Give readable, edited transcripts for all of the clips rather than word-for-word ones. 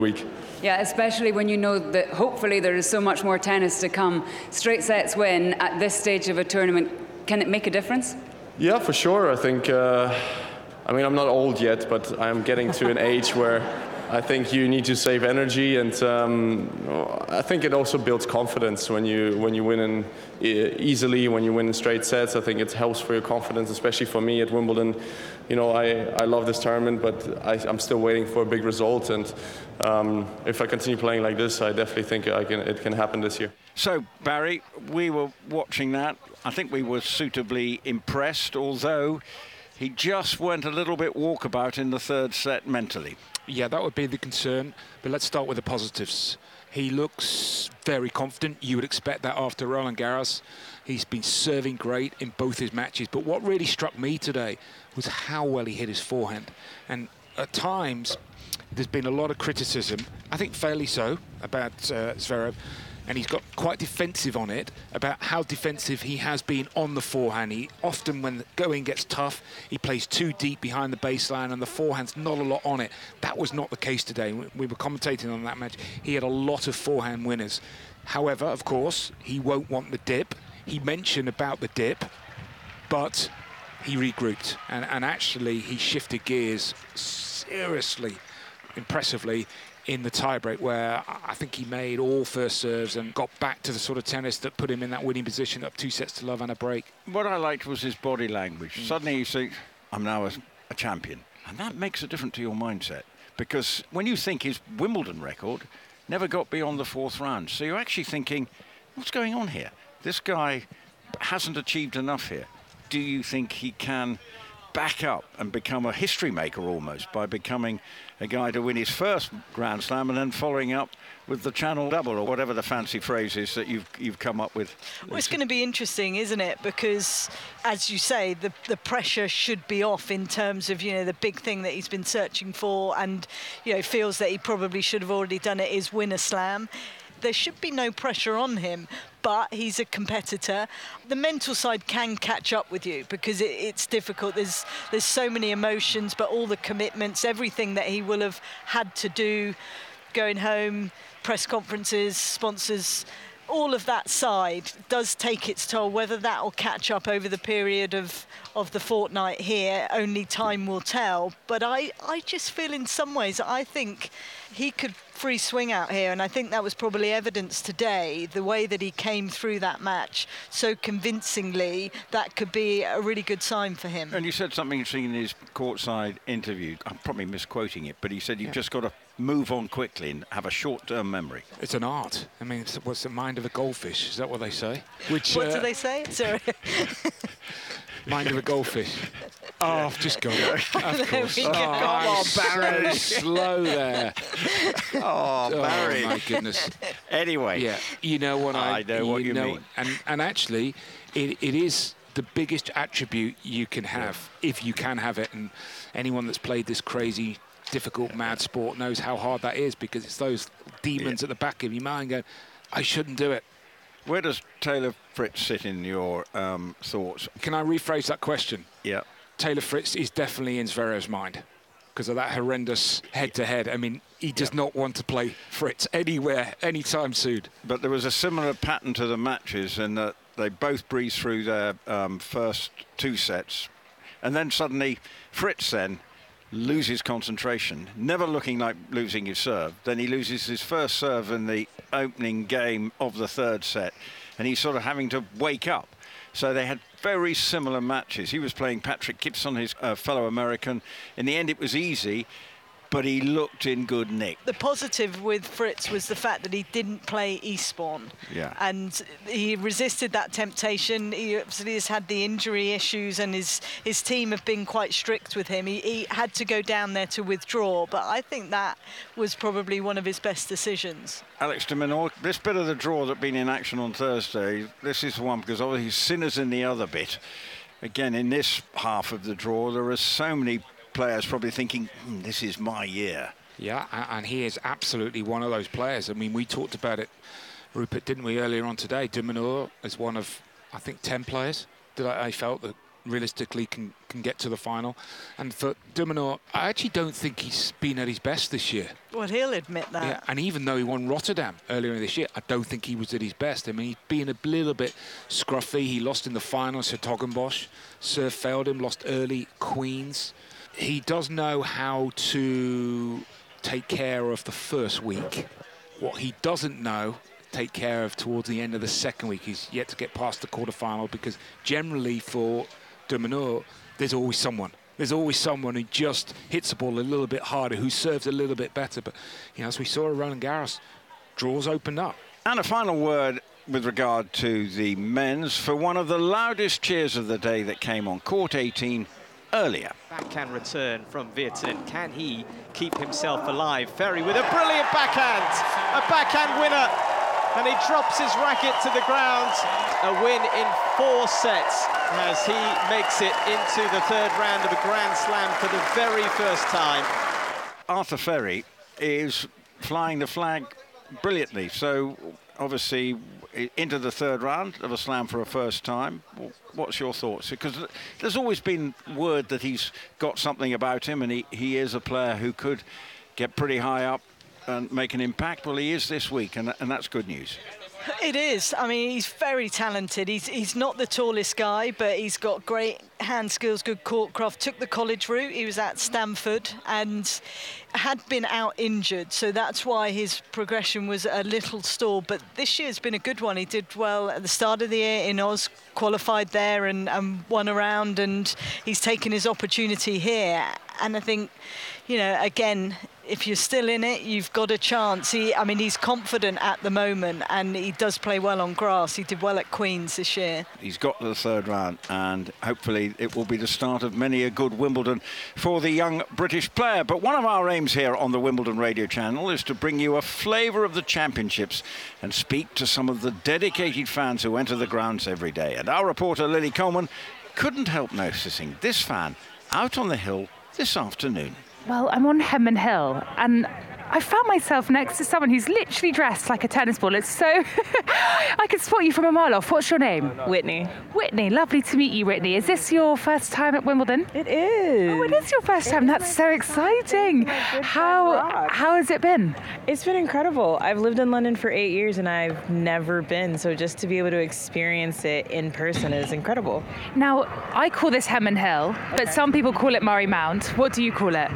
week. Yeah, especially when you know that hopefully there is so much more tennis to come. Straight sets win at this stage of a tournament, can it make a difference? Yeah, for sure. I think, I mean, I'm not old yet, but I'm getting to an age where I think you need to save energy, and I think it also builds confidence when you win easily, when you win in straight sets. I think it helps for your confidence, especially for me at Wimbledon. You know, I love this tournament, but I'm still waiting for a big result, and if I continue playing like this, I definitely think it can happen this year. So, Barry, we were watching that. I think we were suitably impressed, although he just went a little bit walkabout in the third set mentally. Yeah, that would be the concern, but let's start with the positives. He looks very confident. You would expect that after Roland Garros. He's been serving great in both his matches, but what really struck me today was how well he hit his forehand. And at times, there's been a lot of criticism, I think fairly so, about Zverev, and he's got quite defensive on it, about how defensive he has been on the forehand. He often, when the going gets tough, he plays too deep behind the baseline and the forehand's not a lot on it. That was not the case today. We were commentating on that match. He had a lot of forehand winners. However, of course, he won't want the dip. He mentioned about the dip, but he regrouped and actually he shifted gears seriously, impressively, in the tiebreak, where I think he made all first serves and got back to the sort of tennis that put him in that winning position, up 2-0 and a break. What I liked was his body language. Suddenly you think, I'm now a champion. And that makes a difference to your mindset. Because when you think his Wimbledon record never got beyond the fourth round, so you're actually thinking, what's going on here? This guy hasn't achieved enough here. Do you think he can back up and become a history maker almost by becoming a guy to win his first Grand Slam and then following up with the Channel Double or whatever the fancy phrase is that you've come up with? Well, it's going to be interesting, isn't it? Because, as you say, the pressure should be off in terms of, you know, the big thing that he's been searching for and, you know, feels that he probably should have already done it, is win a slam. There should be no pressure on him, but he's a competitor. The mental side can catch up with you because it's difficult. There's so many emotions, but all the commitments, everything that he will have had to do, going home, press conferences, sponsors, all of that side does take its toll. Whether that will catch up over the period of the fortnight here, only time will tell. But I just feel in some ways, I think he could free swing out here, and I think that was probably evidence today, the way that he came through that match so convincingly. That could be a really good sign for him. And you said something interesting in his courtside interview. I'm probably misquoting it, but he said you've just got to move on quickly and have a short-term memory. It's an art. I mean, what's the mind of a goldfish? Is that what they say? What do they say? Sorry. Mind of a goldfish. Oh, I've just gone. Of course. Come on, Barry. Slow there. Oh, Barry. Oh, my goodness. Anyway. Yeah, you know what I know what you mean. And actually, it is the biggest attribute you can have, if you can have it. And anyone that's played this crazy, difficult, mad sport knows how hard that is, because it's those demons at the back of your mind going, I shouldn't do it. Where does Taylor Fritz sit in your thoughts? Can I rephrase that question? Yeah. Taylor Fritz is definitely in Zverev's mind because of that horrendous head-to-head. I mean, he does not want to play Fritz anywhere, anytime soon. But there was a similar pattern to the matches in that they both breezed through their first two sets, and then suddenly Fritz then loses concentration, never looking like losing his serve. Then he loses his first serve in the opening game of the third set, and he's sort of having to wake up. So they had very similar matches. He was playing Patrick Gibson, his fellow American. In the end, it was easy, but he looked in good nick. The positive with Fritz was the fact that he didn't play Eastbourne. Yeah. And he resisted that temptation. He obviously has had the injury issues, and his team have been quite strict with him. He had to go down there to withdraw, but I think that was probably one of his best decisions. Alex de Minaur, this bit of the draw that's been in action on Thursday, this is one because obviously Sinner's in the other bit. Again, in this half of the draw, there are so many players probably thinking, this is my year. Yeah, and he is absolutely one of those players. I mean, we talked about it, Rupert, didn't we, earlier on today? De Minaur is one of, I think, 10 players that I felt that realistically can get to the final. And for de Minaur, I actually don't think he's been at his best this year. Well, he'll admit that. Yeah, and even though he won Rotterdam earlier in this year, I don't think he was at his best. I mean, he's been a little bit scruffy. He lost in the final to Toggenbosch. Serve failed him, lost early, Queens. He does know how to take care of the first week. What he doesn't know, take care of towards the end of the second week. He's yet to get past the quarterfinal, because generally for de Minaur, there's always someone. There's always someone who just hits the ball a little bit harder, who serves a little bit better. But, you know, as we saw at Roland Garros, draws opened up. And a final word with regard to the men's for one of the loudest cheers of the day that came on court 18 earlier. Backhand return from Virtanen. Can he keep himself alive? Ferry with a brilliant backhand, a backhand winner, and he drops his racket to the ground. A win in 4 sets as he makes it into the 3rd round of a Grand Slam for the very first time. Arthur Ferry is flying the flag brilliantly. So obviously into the 3rd round of a Slam for a first time. What's your thoughts? Because there's always been word that he's got something about him, and he is a player who could get pretty high up and make an impact. Well, he is this week, and that's good news. It is. I mean, he's very talented. He's not the tallest guy, but he's got great hand skills, good court craft. Took the college route. He was at Stanford and had been out injured, so that's why his progression was a little stalled. But this year's been a good one. He did well at the start of the year in Oz, qualified there and won a round, and he's taken his opportunity here. And I think, you know, again, if you're still in it, you've got a chance. I mean, he's confident at the moment, and he does play well on grass. He did well at Queen's this year. He's got to the 3rd round, and hopefully it will be the start of many a good Wimbledon for the young British player. But one of our aims here on the Wimbledon Radio Channel is to bring you a flavour of the championships and speak to some of the dedicated fans who enter the grounds every day. And our reporter Lily Coleman couldn't help noticing this fan out on the hill this afternoon. Well, I'm on Henman Hill, and I found myself next to someone who's literally dressed like a tennis ball. It's so... I could spot you from a mile off. What's your name? Whitney. Whitney, lovely to meet you, Whitney. Is this your first time at Wimbledon? It is. Oh, it is your first time. That's so exciting. How has it been? It's been incredible. I've lived in London for 8 years and I've never been, so just to be able to experience it in person is incredible. Now, I call this Henman Hill, but some people call it Murray Mount. What do you call it?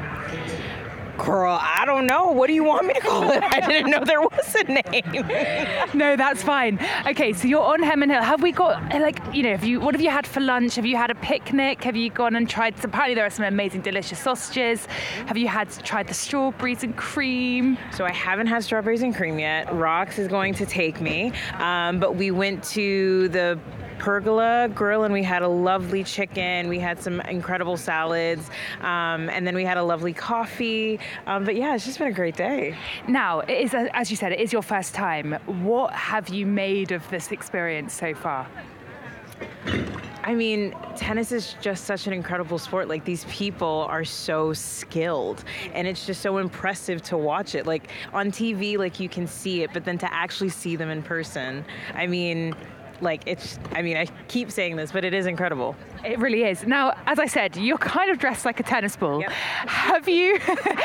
Girl, I don't know. What do you want me to call it? I didn't know there was a name. No, that's fine. Okay, so you're on Henman Hill. Have we got, like, you know, what have you had for lunch? Have you had a picnic? Have you gone and tried some, apparently there are some amazing, delicious sausages. Have you tried the strawberries and cream? So I haven't had strawberries and cream yet. Rox is going to take me. But we went to the Pergola Grill and we had a lovely chicken. We had some incredible salads. And then we had a lovely coffee. But yeah, it's just been a great day. Now, it is, as you said, it is your first time. What have you made of this experience so far? I mean, tennis is just such an incredible sport. Like, these people are so skilled, and it's just so impressive to watch it. Like, on TV, like, you can see it, but then to actually see them in person, I mean, like, I keep saying this, but it is incredible. It really is. Now, as I said, you're kind of dressed like a tennis ball. Yep. Have you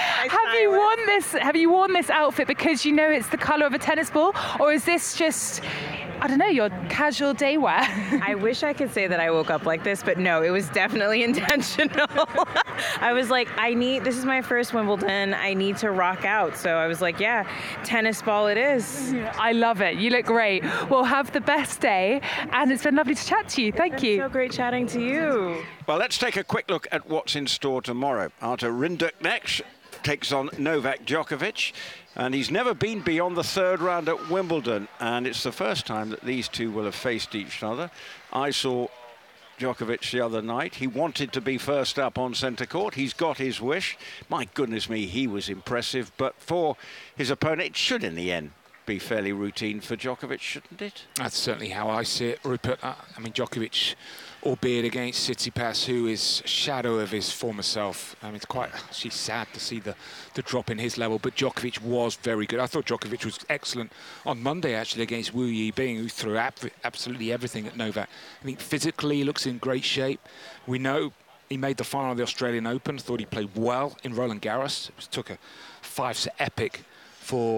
worn this outfit because you know it's the color of a tennis ball, or is this just, I don't know, your casual day wear? I wish I could say that I woke up like this, but no, it was definitely intentional. I was like, this is my first Wimbledon. I need to rock out. So I was like, yeah, tennis ball it is. I love it. You look great. Well, have the best day, and it's been lovely to chat to you. Thank you. So great chatting to you. Well, let's take a quick look at what's in store tomorrow. Artur Rinderknecht takes on Novak Djokovic, and he's never been beyond the 3rd round at Wimbledon, and it's the first time that these two will have faced each other. I saw Djokovic the other night. He wanted to be first up on centre court. He's got his wish. My goodness me, he was impressive, but for his opponent, it should in the end be fairly routine for Djokovic, shouldn't it? That's certainly how I see it, Rupert. I mean, Djokovic, albeit against Tsitsipas, who is a shadow of his former self. I mean, it's quite actually sad to see the drop in his level, but Djokovic was very good. I thought Djokovic was excellent on Monday, actually, against Wu Yibing, who threw absolutely everything at Novak. I think physically he looks in great shape. We know he made the final of the Australian Open. Thought he played well in Roland Garros. It took a 5-set epic for